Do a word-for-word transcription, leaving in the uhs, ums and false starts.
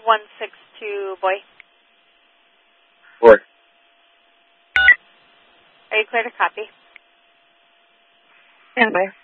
one six two, boy. Four. Are you clear to copy? Stand by.